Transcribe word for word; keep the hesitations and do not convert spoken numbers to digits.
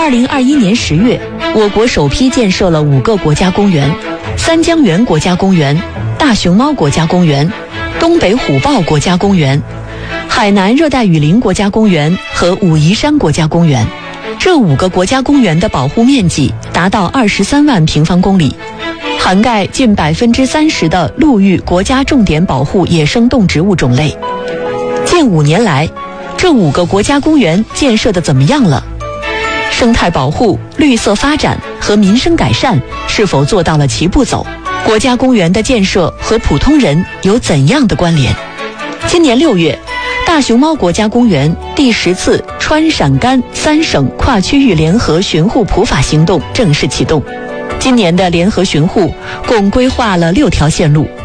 二零二一年十月，我国首批建设了五个国家公园：三江源国家公园、大熊猫国家公园、东北虎豹国家公园、海南热带雨林国家公园和武夷山国家公园。这五个国家公园的保护面积达到二十三万平方公里，涵盖近百分之三十的陆域国家重点保护野生动植物种类。近五年来，这五个国家公园建设的怎么样了？生态保护、绿色发展和民生改善是否做到了齐步走？国家公园的建设和普通人有怎样的关联？今年六月，大熊猫国家公园第十次川陕甘三省跨区域联合巡护普法行动正式启动。今年的联合巡护共规划了六条线路，